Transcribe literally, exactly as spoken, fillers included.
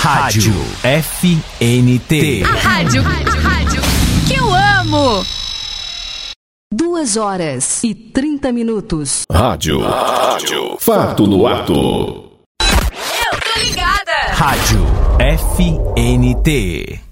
Rádio F N T. A rádio, rádio, rádio que eu amo. Duas horas e trinta minutos. Rádio. Rádio. Fato no ato. Eu tô ligada. Rádio F N T.